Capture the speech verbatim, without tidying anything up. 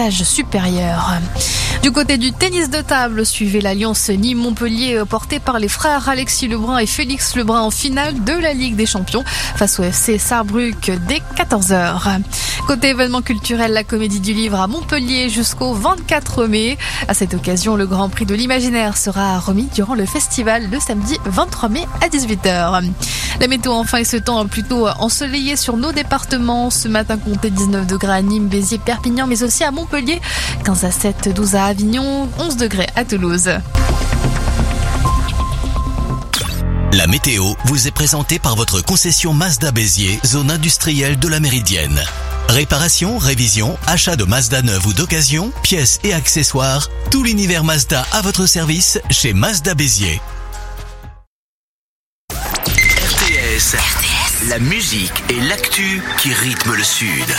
étage supérieur. Du côté du tennis de table, suivez l'Alliance Nîmes-Montpellier portée par les frères Alexis Lebrun et Félix Lebrun en finale de la Ligue des Champions face au F C Sarrebruck dès quatorze heures. Côté événement culturel, la Comédie du Livre à Montpellier jusqu'au vingt-quatre mai. À cette occasion, le Grand Prix de l'Imaginaire sera remis durant le festival le samedi vingt-trois mai à dix-huit heures. La météo enfin est ce temps plutôt ensoleillé sur nos départements. Ce matin, comptez dix-neuf degrés à Nîmes, Béziers, Perpignan, mais aussi à Montpellier, quinze à sept, douze à Avignon, onze degrés à Toulouse. La météo vous est présentée par votre concession Mazda Béziers, zone industrielle de la Méridienne. Réparation, révision, achat de Mazda neuve ou d'occasion, pièces et accessoires, tout l'univers Mazda à votre service chez Mazda Béziers. R T S, la musique et l'actu qui rythment le Sud.